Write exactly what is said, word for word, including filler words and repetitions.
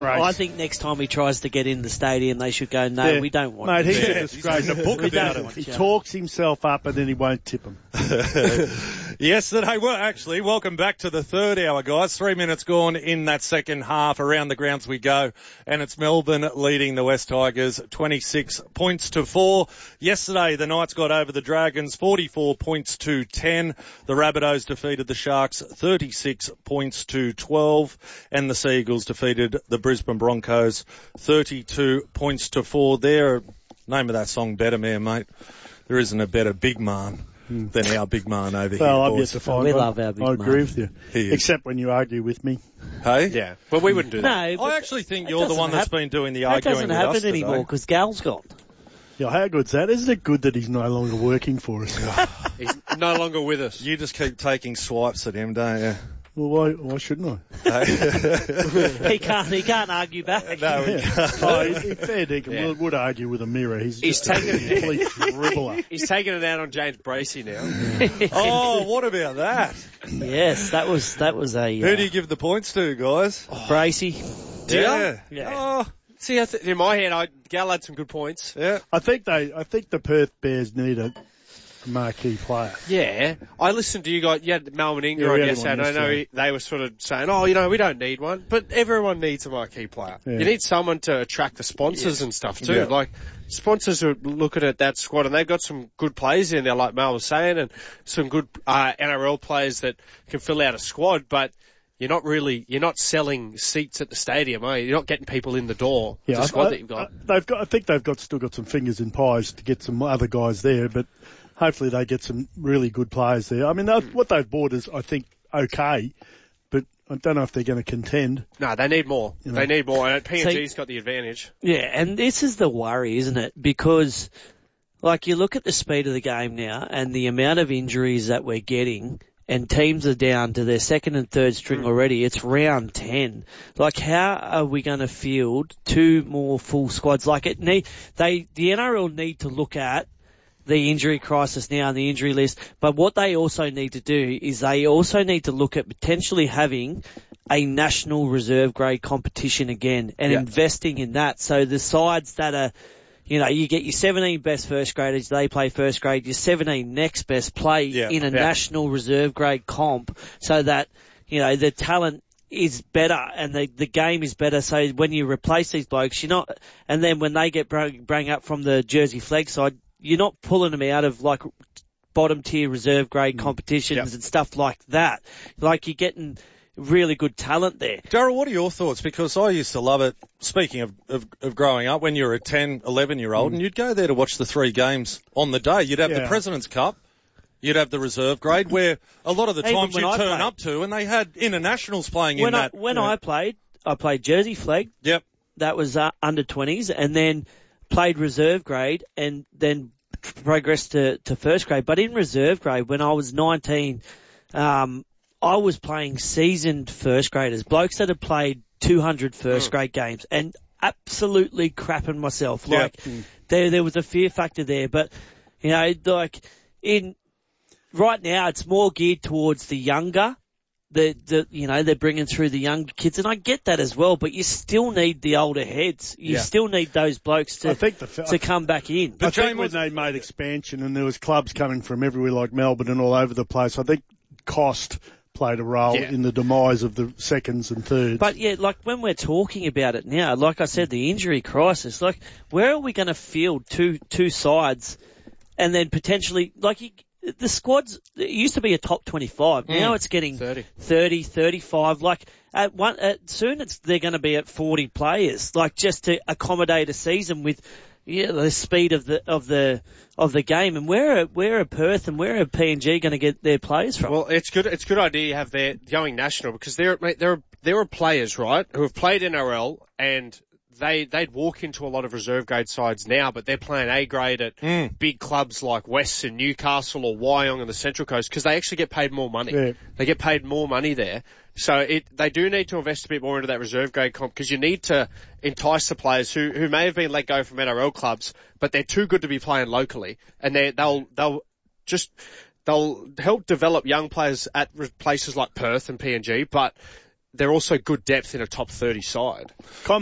race. I think next time he tries to get in the stadium, they should go, no, Yeah. we don't want Mate, you. he's Yeah, a disgrace. he's written a book We about don't- it. He talks himself up and then he won't tip him. Yesterday, well, actually, welcome back to the third hour, guys. Three minutes gone in that second half. Around the grounds we go. And it's Melbourne leading the West Tigers twenty-six points to four. Yesterday, the Knights got over the Dragons forty-four points to ten. The Rabbitohs defeated the Sharks thirty-six points to twelve. And the Seagulls defeated the Brisbane Broncos thirty-two points to four. There, name of that song, Better Man, mate. There isn't a better big man than our big man over Well, here, I've yet boys. to find We one. love our big I agree man. with you. He is. Except when you argue with me. Hey? Yeah, well, we wouldn't do that. No, but I actually think that you're the doesn't one that's happen- been doing the That arguing doesn't with happen us anymore today. because Gal's gone. Yeah, how good's that? Isn't it good that he's no longer working for us? He's no longer with us. You just keep taking swipes at him, don't you? Well, why, why shouldn't I? he can't. He can't argue back. No, we Yeah. can't. Oh, he, he fair dinkum Yeah. would, would argue with a mirror. He's, He's just a taken- complete dribbler. He's taking it out on James Bracey now. Oh, what about that? Yes, that was that was a Who uh, do you give the points to, guys? Bracey. Yeah. Yeah. Oh, See, I th- in my head, I, Gal had some good points. yeah. I think they, I think the Perth Bears need a marquee player. Yeah, I listened to you guys. You had Melbourne Yeah, Ingram we on had one yesterday, and I know yesterday. he- they were sort of saying, oh, you know, we don't need one. But everyone needs a marquee player. Yeah. You need someone to attract the sponsors and stuff too. Yeah. Like, sponsors are looking at that squad, and they've got some good players in there, like Mel was saying, and some good uh, N R L players that can fill out a squad, but you're not really, you're not selling seats at the stadium, are you? You're not getting people in the door. Yeah, the I- squad I- that you've got. I, they've got. I think they've got still got some fingers in pies to get some other guys there, but hopefully they get some really good players there. I mean, they- what they've bought is, I think, okay, but I don't know if they're going to contend. No, they need more. You know. They need more, and P N G's See- got the advantage. Yeah, and this is the worry, isn't it? Because, like, you look at the speed of the game now and the amount of injuries that we're getting, and teams are down to their second and third string already. It's round ten. Like, how are we going to field two more full squads? Like, it need they the N R L need to look at the injury crisis now and the injury list. But what they also need to do is they also need to look at potentially having a national reserve grade competition again and Yeah. investing in that. So the sides that are, you know, you get your seventeen best first graders, they play first grade, your seventeen next best play Yeah. in a Yeah. national reserve grade comp so that, you know, the talent is better and the the game is better. So when you replace these blokes, you're not, and then when they get brought bring up from the Jersey Flag side, you're not pulling them out of like bottom tier reserve grade competitions Yep. and stuff like that. Like you're getting really good talent there. Darryl, what are your thoughts? Because I used to love it, speaking of, of, of growing up, when you were a ten, eleven year old, and you'd go there to watch the three games on the day. You'd have the Yeah. President's Cup, you'd have the reserve grade, where a lot of the Even times when you I turn played. up to, and they had internationals playing When in I that. when you know. I played, I played Jersey Flag. Yep. That was uh, under twenties, and then played reserve grade, and then progressed to, to first grade. But in reserve grade, when I was nineteen, um, I was playing seasoned first graders, blokes that had played two hundred first grade games, and absolutely crapping myself. Yeah. Like there, there was a fear factor there, but you know, like in right now, it's more geared towards the younger. The, the, you know, they're bringing through the young kids, and I get that as well, but you still need the older heads. You Yeah. still need those blokes to, I think the fa- to come back in. I But think Jane, when was- they made expansion and there was clubs coming from everywhere like Melbourne and all over the place, I think cost played a role Yeah. in the demise of the seconds and thirds. But yeah, like when we're talking about it now, like I said, the injury crisis, like where are we going to field two, two sides and then potentially, like you, the squads, it used to be a top twenty-five. Now it's getting thirty. thirty, thirty-five. Like at one, at, soon it's, they're going to be at forty players, like just to accommodate a season with, yeah, the speed of the, of the, of the game. And where are, where are Perth and where are P N G going to get their players from? Well, it's good. It's a good idea you have their going national because there, mate, there are there are players, right, who have played N R L and they they'd walk into a lot of reserve grade sides now, but they're playing A grade at Mm. big clubs like Western, Newcastle, or Wyong on the Central Coast because they actually get paid more money. Yeah. They get paid more money there. So it, they do need to invest a bit more into that reserve grade comp because you need to entice the players who, who may have been let go from N R L clubs, but they're too good to be playing locally, and they they'll they'll just they'll help develop young players at re- places like Perth and P N G, but they're also good depth in a top thirty side.